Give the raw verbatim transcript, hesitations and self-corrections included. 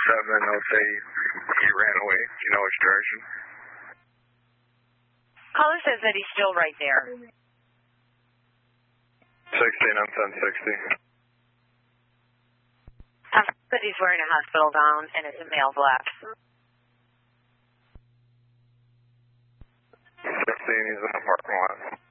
seven, they'll say he ran away. Do you know which direction? Caller says that he's still right there. sixteen, I'm ten sixty. But he's wearing a hospital gown, and it's a male black. sixteen, he's in the parking lot.